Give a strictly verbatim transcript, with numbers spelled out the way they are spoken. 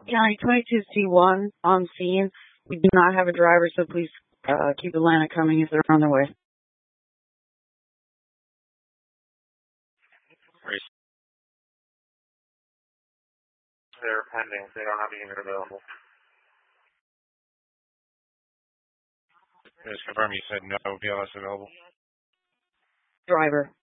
County twenty-two C one on scene. We do not have a driver, so please uh, keep Atlanta coming if they're on their way. They're pending. They don't have a unit available. Just confirm you said no B L S available. Driver.